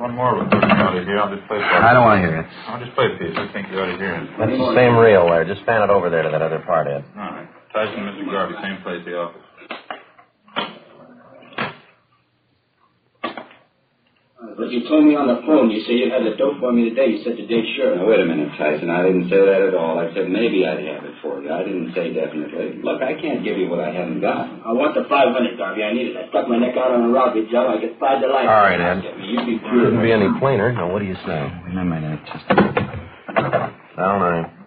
one more before you out of here. I'll just play it. I don't want to hear it. I'll just play it for you. I think you ought to hear it. That's the same reel there. Just fan it over there to that other part, Ed. All right. Tyson and Mr. Garvey, same place, the office. But you told me on the phone, you said you'd have the dope for me today. You said today, sure. Now, wait a minute, Tyson. I didn't say that at all. I said maybe I'd have it for you. I didn't say definitely. Look, I can't give you what I haven't got. I want the 500, Garvey. I need it. I stuck my neck out on a robbery job. I get 5 to life. All right, Ed. You'd be Couldn't be any plainer. Now, what do you say? Remember that. Just... All right.